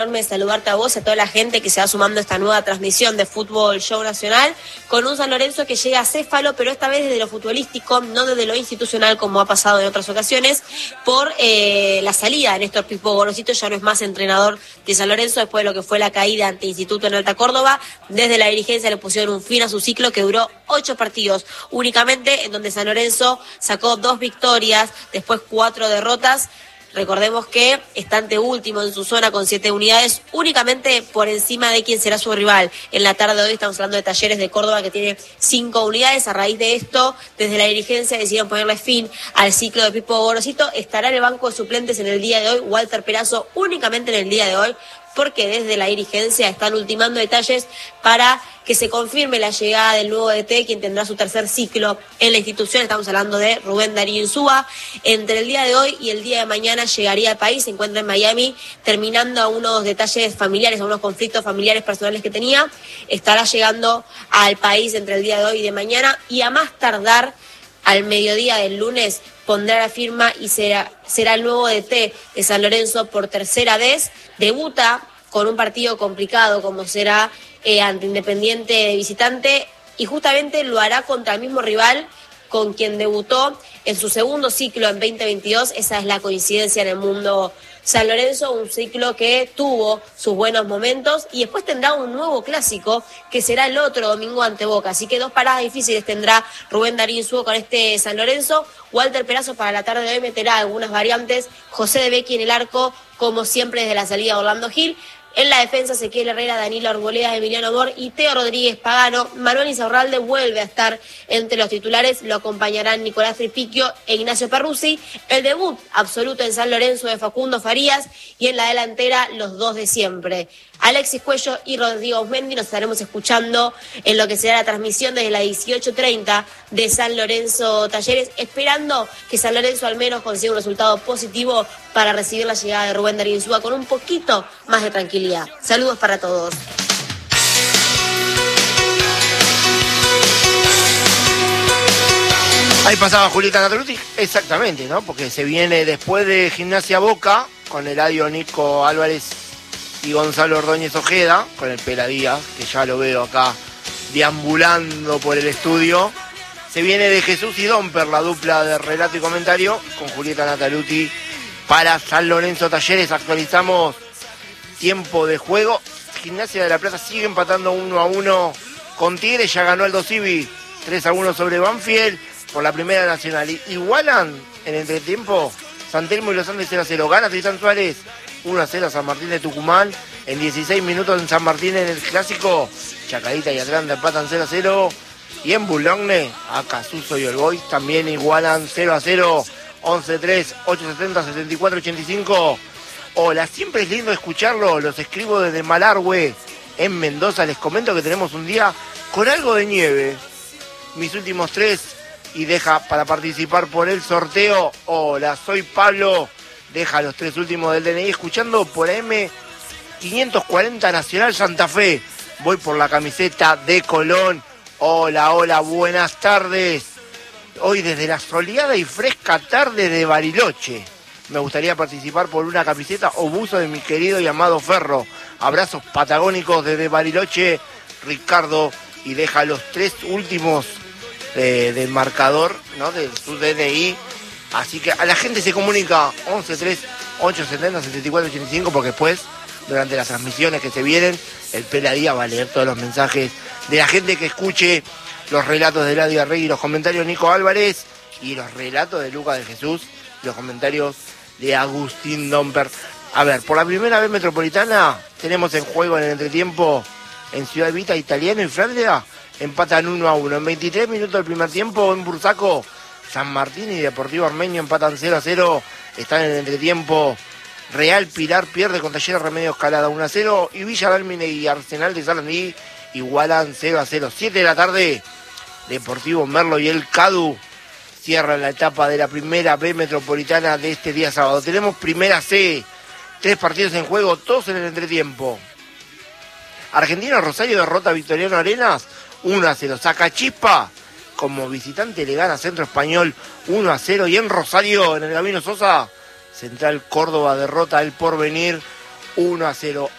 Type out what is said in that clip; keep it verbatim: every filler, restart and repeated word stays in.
de saludarte a vos y a toda la gente que se va sumando a esta nueva transmisión de Fútbol Show Nacional, con un San Lorenzo que llega acéfalo, pero esta vez desde lo futbolístico, no desde lo institucional como ha pasado en otras ocasiones, por eh, la salida de Néstor Pipo Gorosito. Ya no es más entrenador de San Lorenzo después de lo que fue la caída ante Instituto en Alta Córdoba. Desde la dirigencia le pusieron un fin a su ciclo que duró ocho partidos únicamente, en donde San Lorenzo sacó dos victorias, después cuatro derrotas. Recordemos que está ante último en su zona con siete unidades, únicamente por encima de quién será su rival. En la tarde de hoy estamos hablando de Talleres de Córdoba, que tiene cinco unidades. A raíz de esto, desde la dirigencia decidieron ponerle fin al ciclo de Pipo Gorosito. Estará en el banco de suplentes en el día de hoy Walter Perazo, únicamente en el día de hoy, porque desde la dirigencia están ultimando detalles para que se confirme la llegada del nuevo D T, quien tendrá su tercer ciclo en la institución. Estamos hablando de Rubén Darío Insúa. Entre el día de hoy y el día de mañana llegaría al país, se encuentra en Miami, terminando a unos detalles familiares, a unos conflictos familiares personales que tenía. Estará llegando al país entre el día de hoy y de mañana, y a más tardar al mediodía del lunes pondrá la firma y será, será el nuevo D T de San Lorenzo por tercera vez. Debuta con un partido complicado como será eh, ante Independiente de visitante, y justamente lo hará contra el mismo rival con quien debutó en su segundo ciclo en veinte veintidós. Esa es la coincidencia en el mundo San Lorenzo, un ciclo que tuvo sus buenos momentos, y después tendrá un nuevo clásico que será el otro domingo ante Boca. Así que dos paradas difíciles tendrá Rubén Darío Insúa con este San Lorenzo. Walter Perazo para la tarde de hoy meterá algunas variantes. José de Becchi en el arco, como siempre desde la salida de Orlando Gil. En la defensa, Ezequiel Herrera, Danilo Arboleda, Emiliano Amor y Teo Rodríguez Pagano. Manuel Insaurralde vuelve a estar entre los titulares. Lo acompañarán Nicolás Tripiquio e Ignacio Perruzzi. El debut absoluto en San Lorenzo de Facundo Farías. Y en la delantera, los dos de siempre, Alexis Cuello y Rodrigo Osmendi. Nos estaremos escuchando en lo que será la transmisión desde las dieciocho treinta de San Lorenzo Talleres, esperando que San Lorenzo al menos consiga un resultado positivo para recibir la llegada de Rubén Darío Insúa con un poquito más de tranquilidad. Saludos para todos. Ahí pasaba Julieta Natruti, exactamente, ¿no? Porque se viene después de Gimnasia Boca, con Eladio Nico Álvarez y Gonzalo Ordóñez Ojeda, con el Peladía, que ya lo veo acá deambulando por el estudio. Se viene de Jesús y Domper, la dupla de relato y comentario, con Julieta Nataluti para San Lorenzo Talleres. Actualizamos tiempo de juego. Gimnasia de la Plata sigue empatando uno a uno con Tigres, ya ganó Aldo Civi tres a uno sobre Banfield por la Primera Nacional. Igualan en entretiempo San Telmo y Los Andes cero a cero. Gana Tristan Suárez uno a cero a San Martín de Tucumán. En dieciséis minutos en San Martín en el Clásico, Chacarita y Atlanta empatan cero a cero. Y en Boulogne, acá Suso y el Boys también igualan cero a cero. once tres, ochocientos setenta, setenta y cuatro ochenta y cinco. Hola, siempre es lindo escucharlo. Los escribo desde Malargüe, en Mendoza. Les comento que tenemos un día con algo de nieve. Mis últimos tres, y deja para participar por el sorteo. Hola, soy Pablo. Deja los tres últimos del D N I escuchando por M quinientos cuarenta Nacional Santa Fe. Voy por la camiseta de Colón. Hola, hola, buenas tardes. Hoy desde la soleada y fresca tarde de Bariloche. Me gustaría participar por una camiseta o buzo de mi querido y amado Ferro. Abrazos patagónicos desde Bariloche, Ricardo. Y deja los tres últimos de, del marcador, ¿no? De su D N I. Así que a la gente se comunica once tres, ochocientos setenta, setenta y cuatro ochenta y cinco, porque después, durante las transmisiones que se vienen, el Peladía va a leer todos los mensajes de la gente que escuche los relatos de Eladio Arregui, los comentarios de Nico Álvarez y los relatos de Lucas de Jesús, los comentarios de Agustín Domper. A ver, por la primera vez Metropolitana tenemos en juego en el entretiempo en Ciudad Evita, Italiano y Flandria empatan uno a uno. En veintitrés minutos del primer tiempo en Bursaco, San Martín y Deportivo Armenio empatan cero a cero. Están en el entretiempo. Real Pilar pierde con Talleres Remedios Calada uno a cero. Y Villa Dálmine y Arsenal de Sarandí igualan cero a cero. siete de la tarde, Deportivo Merlo y el Cadu cierran la etapa de la primera B Metropolitana de este día sábado. Tenemos primera C, tres partidos en juego, todos en el entretiempo. Argentino Rosario derrota a Victoriano Arenas uno a cero. Sacachispa como visitante le gana Centro Español uno a cero. Y en Rosario, en el Gabino Sosa, Central Córdoba derrota El Porvenir uno a cero